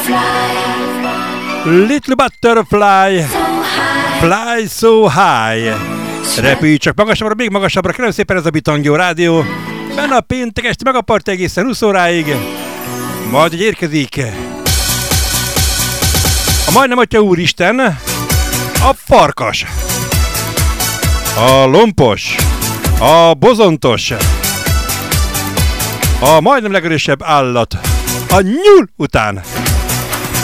Little butterfly, fly so high. Repülj csak magasabbra, még magasabbra. Kérem szépen, ez a Bitangjó Rádió. Benne a péntek este meg a parti egészen 20 óráig. Majd, hogy érkezik a majdnem Atya Úristen, a farkas, a lompos, a bozontos, a majdnem legerősebb állat, a nyúl után.